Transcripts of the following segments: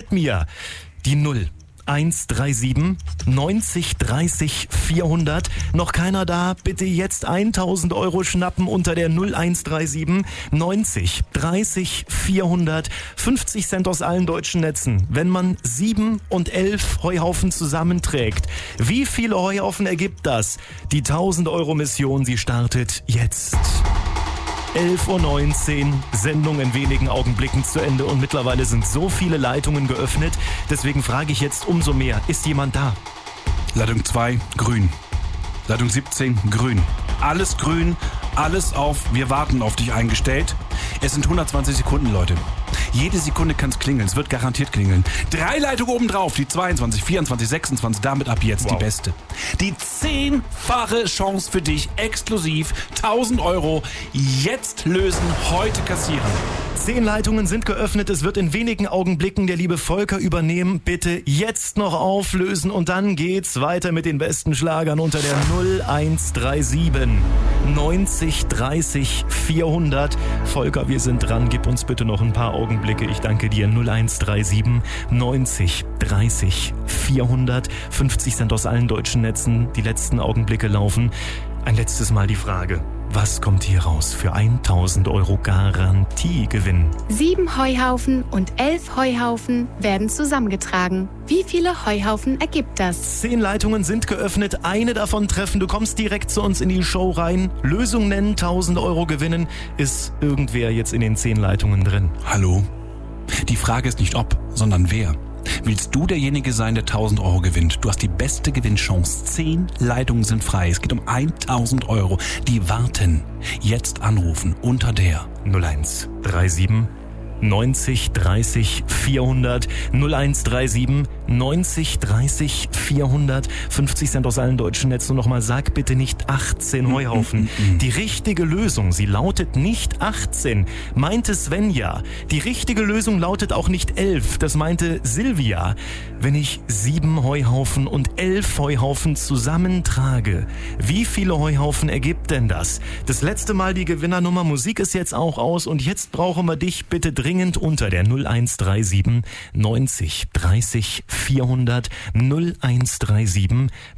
Gib mir die 0137 90 30 400. Noch keiner da? Bitte jetzt 1000 Euro schnappen unter der 0137 90 30 400. 50 Cent aus allen deutschen Netzen. Wenn man 7 und 11 Heuhaufen zusammenträgt, wie viele Heuhaufen ergibt das? Die 1000 Euro Mission, sie startet jetzt. 11:19 Uhr, Sendung in wenigen Augenblicken zu Ende und mittlerweile sind so viele Leitungen geöffnet. Deswegen frage ich jetzt umso mehr, ist jemand da? Leitung 2, grün. Leitung 17, grün. Alles grün, alles auf Wir warten auf dich eingestellt. Es sind 120 Sekunden, Leute. Jede Sekunde kann es klingeln, es wird garantiert klingeln. 3 Leitungen obendrauf, die 22, 24, 26, damit ab jetzt die beste. Die 10-fache Chance für dich, exklusiv 1000 Euro, jetzt lösen, heute kassieren. 10 Leitungen sind geöffnet, es wird in wenigen Augenblicken der liebe Volker übernehmen. Bitte jetzt noch auflösen und dann geht's weiter mit den besten Schlagern unter der 0137 90 30 400. Volker, wir sind dran, gib uns bitte noch ein paar Augenblicke. Ich danke dir. 0137 90 30 400. 50 Cent aus allen deutschen Netzen. Die letzten Augenblicke laufen. Ein letztes Mal die Frage. Was kommt hier raus für 1000 Euro Garantiegewinn? 7 Heuhaufen und 11 Heuhaufen werden zusammengetragen. Wie viele Heuhaufen ergibt das? 10 Leitungen sind geöffnet, eine davon treffen. Du kommst direkt zu uns in die Show rein. Lösung nennen, 1000 Euro gewinnen. Ist irgendwer jetzt in den 10 Leitungen drin? Hallo? Die Frage ist nicht ob, sondern wer. Willst du derjenige sein, der 1000 Euro gewinnt? Du hast die beste Gewinnchance. 10 Leitungen sind frei. Es geht um 1000 Euro. Die warten. Jetzt anrufen unter der 0137 90 30 400. 0137 90 30 400. 50 Cent aus allen deutschen Netzen. Und nochmal, sag bitte nicht 18 Heuhaufen. Die richtige Lösung, sie lautet nicht 18, meinte Svenja. Die richtige Lösung lautet auch nicht 11, das meinte Silvia. Wenn ich 7 Heuhaufen und 11 Heuhaufen zusammentrage, wie viele Heuhaufen ergibt denn das? Das letzte Mal die Gewinnernummer, Musik ist jetzt auch aus und jetzt brauchen wir dich bitte dringend unter der 0137 90 30 400. 0137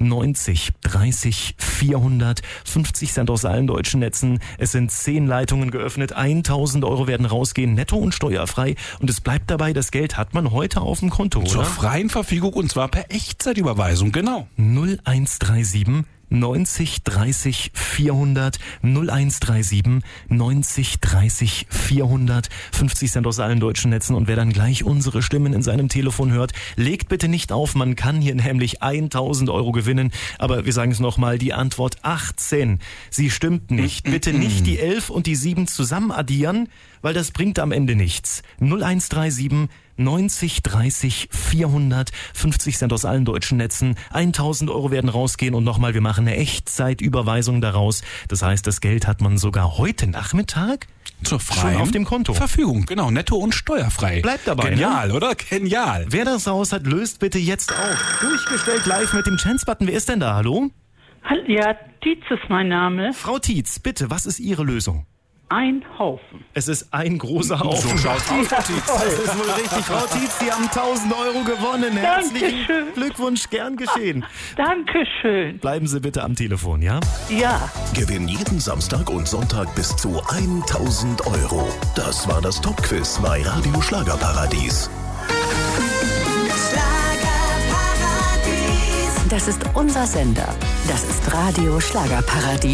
90 30 400. 50 Cent aus allen deutschen Netzen. Es sind 10 Leitungen geöffnet. 1000 Euro werden rausgehen, netto und steuerfrei. Und es bleibt dabei, das Geld hat man heute auf dem Konto, oder? zur freien Verfügung und zwar per Echtzeitüberweisung, genau. 0137 90 30 400. 0137 90 30 400. 50 Cent aus allen deutschen Netzen. Und wer dann gleich unsere Stimmen in seinem Telefon hört, legt bitte nicht auf. Man kann hier nämlich 1000 Euro gewinnen. Aber wir sagen es nochmal, die Antwort 18. Sie stimmt nicht. Bitte nicht die 11 und die 7 zusammen addieren, weil das bringt am Ende nichts. 0137 90 30 400. 50 Cent aus allen deutschen Netzen. 1000 Euro werden rausgehen und nochmal, wir machen eine Echtzeitüberweisung daraus. Das heißt, das Geld hat man sogar heute Nachmittag zur freien schon auf dem Konto. Verfügung, genau, netto und steuerfrei. Bleibt dabei, Genial, ne? oder? Genial. Wer das raus hat, löst bitte jetzt auf. Durchgestellt live mit dem Chance-Button. Wer ist denn da? Hallo? Ja, Tietz ist mein Name. Frau Tietz, bitte, was ist Ihre Lösung? Ein Haufen. Es ist ein großer Haufen. So schaut's aus, Frau Tietz. Das ist wohl richtig. Frau Tietz, Sie haben 1000 Euro gewonnen. Herzlichen Dankeschön. Glückwunsch, gern geschehen. Dankeschön. Bleiben Sie bitte am Telefon, ja? Ja. Gewinn jeden Samstag und Sonntag bis zu 1000 Euro. Das war das Top-Quiz bei Radio Schlagerparadies. Das ist unser Sender. Das ist Radio Schlagerparadies.